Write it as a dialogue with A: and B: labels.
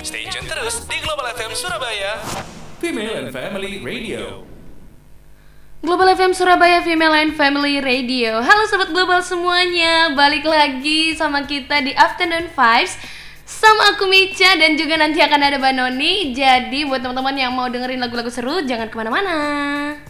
A: Stay tune terus di Global FM Surabaya, Female and Family Radio.
B: Global FM Surabaya, Female and Family Radio. Halo Sobat Global semuanya, balik lagi sama kita di Afternoon Vibes sama aku Mica, dan juga nanti akan ada Banoni. Jadi buat teman-teman yang mau dengerin lagu-lagu seru, jangan kemana-mana.